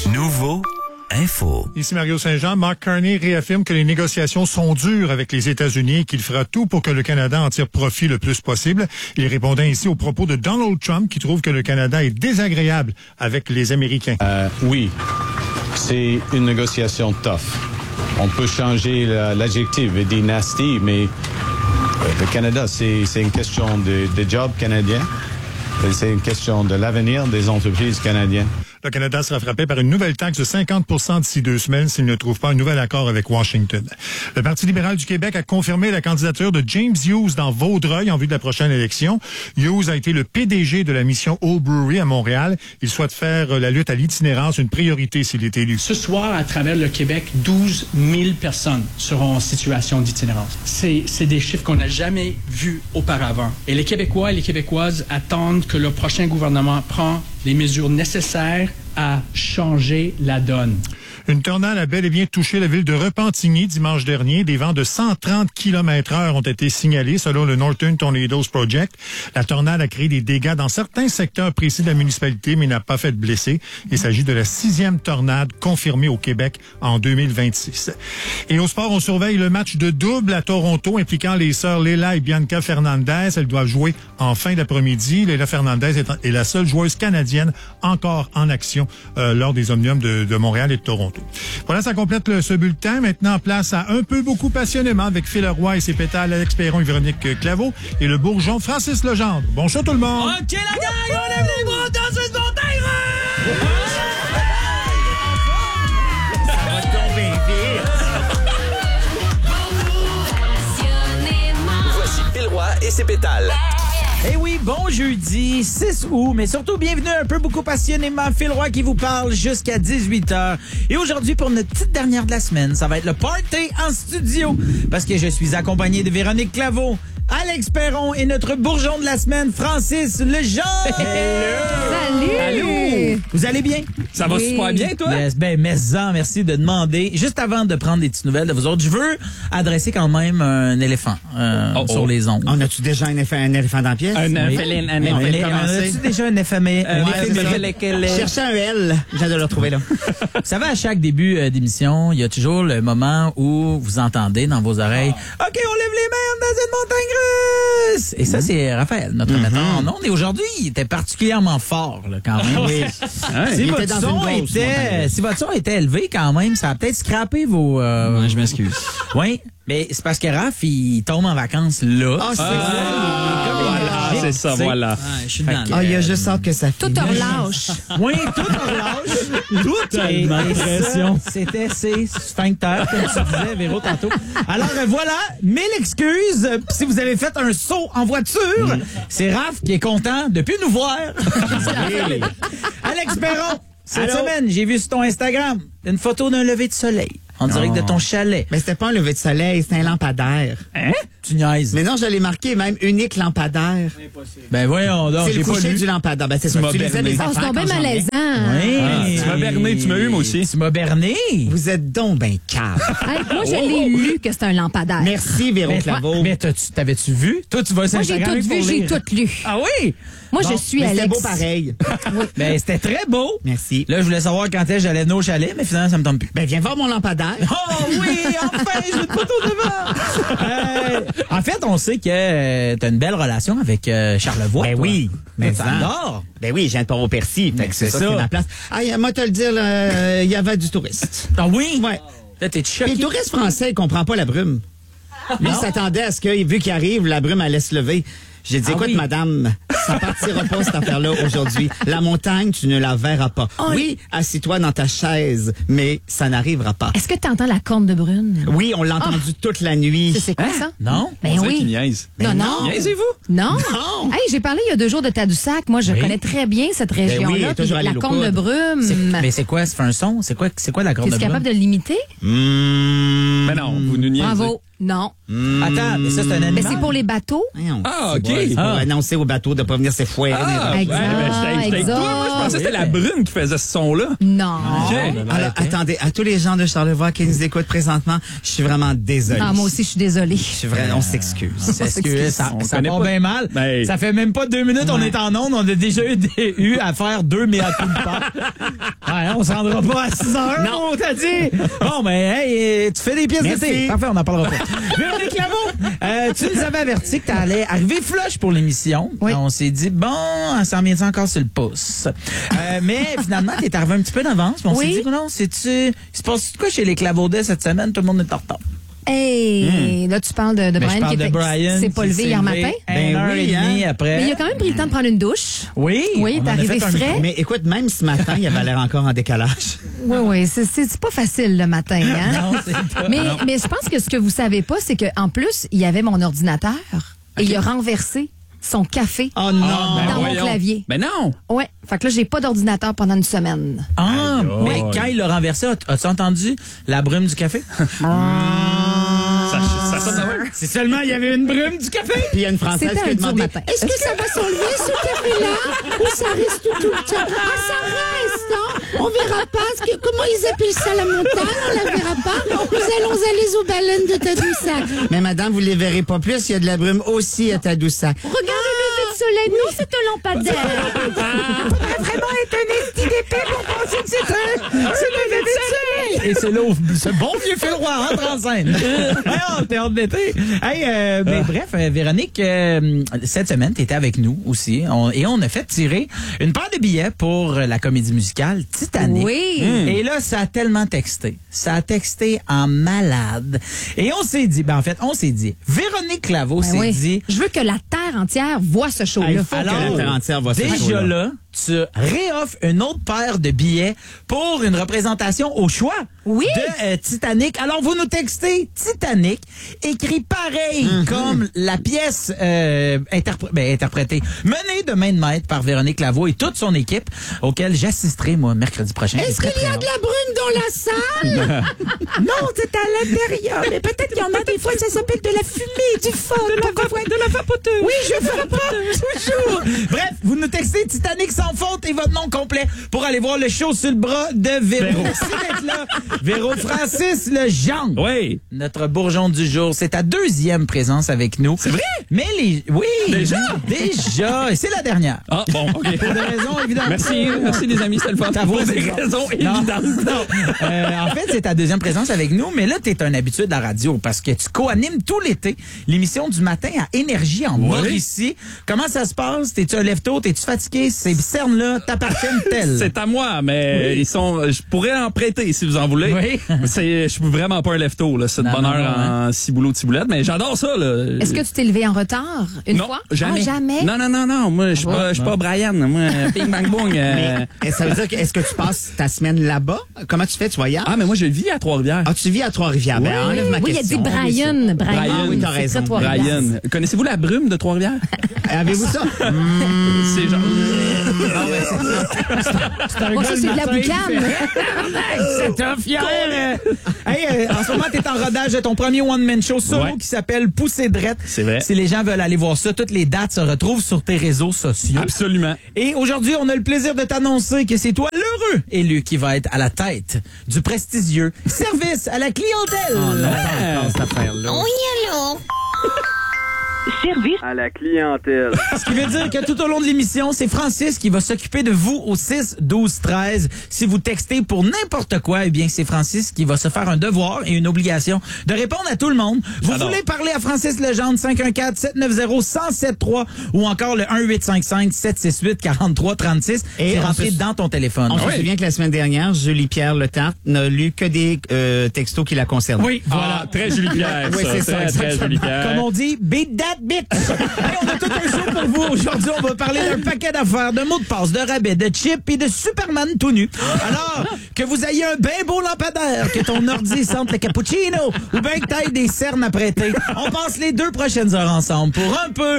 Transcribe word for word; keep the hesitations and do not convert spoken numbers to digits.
Nouveau Info. Ici Mario Saint-Jean. Mark Carney réaffirme que les négociations sont dures avec les États-Unis et qu'il fera tout pour que le Canada en tire profit le plus possible. Il répondait ici aux propos de Donald Trump qui trouve que le Canada est désagréable avec les Américains. Euh, oui, c'est une négociation tough. On peut changer l'adjectif et dire nasty, mais le Canada, c'est une question de, de job canadien. C'est une question de l'avenir des entreprises canadiennes. Le Canada sera frappé par une nouvelle taxe de cinquante pour cent d'ici deux semaines s'il ne trouve pas un nouvel accord avec Washington. Le Parti libéral du Québec a confirmé la candidature de James Hughes dans Vaudreuil en vue de la prochaine élection. Hughes a été le P D G de la mission Old Brewery à Montréal. Il souhaite faire la lutte à l'itinérance une priorité s'il est élu. Ce soir, à travers le Québec, douze mille personnes seront en situation d'itinérance. C'est, c'est des chiffres qu'on n'a jamais vus auparavant. Et les Québécois et les Québécoises attendent que le prochain gouvernement prenne les mesures nécessaires à changer la donne. Une tornade a bel et bien touché la ville de Repentigny dimanche dernier. Des vents de cent trente kilomètres heure ont été signalés selon le Northern Tornadoes Project. La tornade a créé des dégâts dans certains secteurs précis de la municipalité, mais n'a pas fait de blessés. Il s'agit de la sixième tornade confirmée au Québec en deux mille vingt-six. Et au sport, on surveille le match de double à Toronto impliquant les sœurs Leila et Bianca Fernandez. Elles doivent jouer en fin d'après-midi. Leila Fernandez est, est la seule joueuse canadienne encore en action euh, lors des Omniums de, de Montréal et de Toronto. Voilà, ça complète le, ce bulletin. Maintenant, place à Un peu beaucoup passionnément avec Phil Roy et ses pétales, Alex Perron et Véronique Claveau et le bourgeon Francis Legendre. Bonjour tout le monde! OK, la gang, on lève les bras dans une montagne! Ça va tomber vite! Voici Phil Roy et ses pétales. Eh oui, bon jeudi six août, mais surtout bienvenue un peu beaucoup passionnément Phil Roy qui vous parle jusqu'à dix-huit heures. Et aujourd'hui, pour notre petite dernière de la semaine, ça va être le party en studio parce que je suis accompagné de Véronique Claveau, Alex Perron et notre bourgeon de la semaine, Francis Legendre. Salut! Allô! Vous allez bien? Ça va oui. super bien, toi? Yes, ben, mais-en, merci de demander. Juste avant de prendre des petites nouvelles de vous autres, je veux adresser quand même un éléphant euh, oh, sur oh. les ondes. On a-tu déjà un, éléphant, un éléphant dans la pièce? Un oui. éléphant, un On éléphant. a-tu déjà un effamé? Un effamé. Cherchez un L. J'ai de le retrouver là. Vous savez, à chaque début euh, d'émission, il y a toujours le moment où vous entendez dans vos oreilles oh. « OK, on lève les mains dans une montagne russe! » Et ça, mm-hmm. c'est Raphaël, notre mm-hmm. metteur en ondes. Et aujourd'hui, il était particulièrement fort, là, quand même. Oui. Ouais, si, votre son était, si votre son était élevé quand même, ça a peut-être scrappé vos... Euh... Ouais, je m'excuse. Oui, mais c'est parce que Raph, il tombe en vacances là. Oh, c'est ah, ça. Voilà, c'est ça, voilà. Ah, je suis dedans. Ah, il y a juste hâte que ça finisse. Tout relâche. Oui, tout relâche. Tout et, et ça, c'était ses sphincters, comme tu disais, Véro, tantôt. Alors, euh, voilà, mille excuses. Euh, si vous avez fait un saut en voiture, mm. c'est Raph qui est content de plus nous voir. Oui. Alex Perron, cette Allô? semaine, j'ai vu sur ton Instagram une photo d'un lever de soleil. En direct de ton chalet. Mais c'était pas un lever de soleil, c'était un lampadaire. Hein? Tu niaises. Mais non, je l'ai marqué, même unique lampadaire. Ben voyons donc, c'est j'ai le pas coucher lu. du lampadaire. Ben c'est ça, tu lisais les affaires. C'est bien malaisant. Oui. Ah, tu m'as berné, tu m'as eu, moi aussi. Tu m'as berné. Vous êtes donc ben calme. Hey, moi, je l'ai lu que c'est un lampadaire. Merci, Véro Claveau. Mais t'avais-tu vu? Toi, tu vas sur Instagram. Moi, j'ai tout vu, j'ai tout lu. Ah oui? Moi, bon, je suis Alex. C'était beau pareil. Oui. Ben, c'était très beau. Merci. Là, je voulais savoir quand est-ce que j'allais venir au chalet, mais finalement, ça me tombe plus. Ben, viens voir mon lampadaire. Oh oui, enfin, j'ai une photo devant. euh, en fait, on sait que euh, t'as une belle relation avec euh, Charlevoix. Ben toi. oui. Mais ça adore. Ben oui, je viens de Port-au-Percy. Fait que c'est ça, ça. C'est ma place. Ah, moi, te le dire, il y avait du touriste. Ah oui? Ouais. Là, t'es choqué. Les touristes français, ils comprennent pas la brume. Lui, il s'attendait à ce que, vu qu'il arrive, la brume allait se lever. J'ai dit, ah écoute, oui. madame, ça partira pas cette affaire-là aujourd'hui. La montagne, tu ne la verras pas. Oh, oui, assis-toi dans ta chaise, mais ça n'arrivera pas. Est-ce que tu entends la corne de brune? Oui, on l'a entendu oh. toute la nuit. C'est quoi hein? ça? Non? Ben on oui. Niaise. Non, non. Niaisez-vous? Non. Non. Hey, j'ai parlé il y a deux jours de Tadoussac. Moi, je oui. connais très bien cette région-là. Ben oui, la corne de brume. Mais c'est quoi? Ça fait un son? C'est quoi, c'est quoi la corne de brume? Es-tu capable de le limiter? Mmh. Mais non, vous nous niaisez. Bravo. Non. Mmh. Attends, mais ça, c'est un animal. Mais c'est pour les bateaux. Ah, OK. C'est pour Ah. annoncer au bateau de ne pas venir s'effoirer. Ah, Exact, ouais, ben, j'étais- j'étais avec toi. Moi, je pensais que c'était la brume qui faisait ce son-là. Non. OK. Alors, attendez, à tous les gens de Charlevoix qui nous écoutent présentement, je suis vraiment désolé. Ah, moi aussi, je suis désolée. Je suis vraiment, on s'excuse. Est-ce que ça, On ça connaît va pas. bien mal? Ben- Ça fait même pas deux minutes, on est en onde, on a déjà eu, des, eu à faire deux mea culpa. Ouais, on se rendra pas à six heures, non, on t'a dit. Bon, ben, hey, tu fais des pièces Merci. d'été. Parfait, on n'en parlera pas. Véronique Laveau, euh, tu nous avais averti que t'allais arriver flush pour l'émission. Oui. On s'est dit, bon, ça en vient encore sur le pouce. Euh, mais finalement, t'es arrivé un petit peu d'avance. On Oui. s'est dit, non, c'est-tu, il se passe quoi chez les Clavaudais cette semaine? Tout le monde est en retard. Hey, là, tu parles de, de Ben, je Brian parle qui de était- Brian s'est pas qui levé s'est hier levé matin. une Ben heure oui, et demie hein. après. Mais il a quand même pris le temps de prendre une douche. Oui, Oui, on t'es en a arrivé fait un frais. micro. Mais écoute, même ce matin, il avait l'air encore en décalage. Oui, oui, c'est- c'est c'est pas facile le matin, hein? Non, c'est pas. mais, mais je pense que ce que vous savez pas, c'est qu'en plus, il y avait mon ordinateur et il a renversé son café Oh non! dans mon voyons. clavier. Mais non! Ouais. Fait que là, j'ai pas d'ordinateur pendant une semaine. Ah, mais aïe. quand il l'a renversé, as- as-tu entendu la brume du café? Ça, ça sonne de même. C'est seulement il y avait une brume du café. Puis il y a une Française C'était qui a un dur demandé matin. Est-ce que ça va s'enlever, ce café-là? Ou ça reste tout le temps? Ah, ça reste, hein? On verra pas. Ce que, comment ils appellent ça, la montagne? On la verra pas. Nous allons aller aux baleines de Tadoussac. Mais madame, vous les verrez pas plus, il y a de la brume aussi à Tadoussac. Regarde le lever de soleil. Non, c'est un lampadaire. Vraiment être un esti d'épée pour penser que c'est un, c'est un lever de soleil. Et c'est là où ce bon vieux Phil Roy entre en scène. Alors, t'es hâte d'été. Hey, euh, mais bref, euh, Véronique, euh, cette semaine, t'étais avec nous aussi. On- et on a fait tirer une paire de billets pour la comédie musicale Titanic. Oui. Et là, ça a tellement texté. Ça a texté en malade. Et on s'est dit, ben en fait, on s'est dit, Véronique Laveau Ben s'est oui. dit, Je veux que la terre entière voit ce show-là. Il faut que la terre entière voit ce déjà show-là. là, tu réoffres une autre paire de billets pour une représentation au choix Oui. de euh, Titanic. Alors, vous nous textez Titanic, écrit pareil Mm-hmm. comme la pièce euh, interpr- ben, interprétée, menée de main de maître par Véronique Laveau et toute son équipe, auquel j'assisterai, moi, mercredi prochain. Est-ce qu'il y a de la brume dans la salle? Non, c'est à l'intérieur, mais peut-être qu'il y en a des fois, ça s'appelle de la fumée, du feu, de la, va- de la vapoteuse. Oui, je vapote, toujours. Bref, vous nous textez Titanic sans faute et votre nom complet pour aller voir le show sur le bras de Véro. Merci d'être là. Véro Francis Legendre. Oui. Notre bourgeon du jour. C'est ta deuxième présence avec nous. C'est vrai? Mais les, oui. Déjà? Déjà. Et c'est la dernière. Ah, bon, OK. Pour des raisons évidentes. Merci, merci les amis, c'était le fun. Ta voix, Pour des c'est raisons Non, évidentes. non. Euh, en fait, c'est ta deuxième présence avec nous, mais là, tu es un habitué de la radio parce que tu co-animes tout l'été l'émission du matin à Énergie en Mauricie. Comment ça se passe? T'es-tu un lève-tôt? T'es-tu fatigué? Ces cernes-là t'appartiennent-elles? C'est à moi, mais ils sont. Je pourrais en prêter si vous en voulez. Oui. C'est, je suis vraiment pas un lève-tôt, là. C'est de Non, bonne non, heure non, en ciboulot, ciboulette, mais j'adore ça, là. Est-ce que tu t'es levé en retard une non, fois? jamais. Ah, jamais? Non, non, non, non. Moi, je suis pas, je suis pas Brian. Moi, ping, bang, boom. euh. Mais et ça veut dire que est-ce que tu passes ta semaine là-bas? Comment tu fais? Tu voyages? Ah, mais moi, je vis à Trois-Rivières. Ah, tu vis à Trois-Rivières. Ben, enlève ma Oui, il a question. dit Brian. Brian, Brian, oui, t'as c'est raison. ça, Trois-Rivières. Brian. Connaissez-vous la brume de Trois-Rivières? Avez-vous ça? C'est genre. C'est un Oh, gars ça, le c'est de la matin boucane. qui fait- C'est un fier. Hey, euh, en ce moment, t'es en rodage de ton premier one-man show solo Ouais. qui s'appelle Pousser drette. C'est vrai. Si les gens veulent aller voir ça, toutes les dates se retrouvent sur tes réseaux sociaux. Absolument. Et aujourd'hui, on a le plaisir de t'annoncer que c'est toi l'heureux élu qui va être à la tête du prestigieux service à la clientèle. Dans cette affaire-là. Oui, allô? Service à la clientèle. Ce qui veut dire que tout au long de l'émission, c'est Francis qui va s'occuper de vous au six douze treize. Si vous textez pour n'importe quoi, eh bien, c'est Francis qui va se faire un devoir et une obligation de répondre à tout le monde. Vous J'adore. voulez parler à Francis Legendre, cinq un quatre, sept neuf zéro, un zéro sept trois ou encore le un huit cinq cinq, sept six huit, quatre trois trois six. Et C'est on rentré se- dans ton téléphone. On se Oui. souvient que la semaine dernière, Julie-Pierre Letarte n'a lu que des euh, textos qui la concernent. Oui, voilà. Ah, très Julie Pierre. Oui, c'est ça, Très, très exactement. Julie Pierre. Comme on dit, beat that bitch. Hey, on a tout un show pour vous. Aujourd'hui, on va parler d'un paquet d'affaires, de mots de passe, de rabais, de chips et de Superman tout nu. Alors, que vous ayez un bien beau lampadaire, que ton ordi sente le cappuccino ou bien que t'ailles des cernes à prêter, on passe les deux prochaines heures ensemble pour un peu